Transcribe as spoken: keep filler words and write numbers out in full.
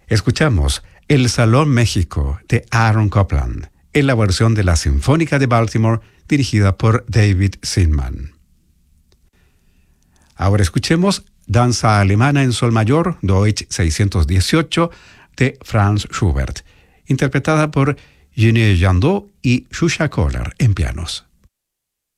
Escuchamos El Salón México de Aaron Copland, en la versión de la Sinfónica de Baltimore dirigida por David Zinman. Ahora escuchemos Danza Alemana en Sol Mayor, Deutsch seiscientos dieciocho, de Franz Schubert, interpretada por Jenny Jandot y Shusha Kohler en pianos.